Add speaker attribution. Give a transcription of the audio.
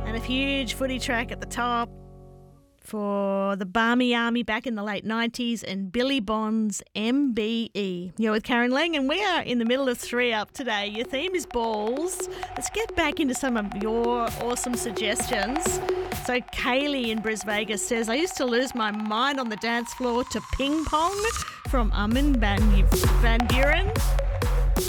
Speaker 1: And a huge footy track at the top for the Barmy Army back in the late 90s and Billy Bond's MBE. You're with Karen Lang and we are in the middle of 3 Up today. Your theme is balls. Let's get back into some of your awesome suggestions. So Kaylee in Bris Vegas says, I used to lose my mind on the dance floor to ping pong from Armin van Buren.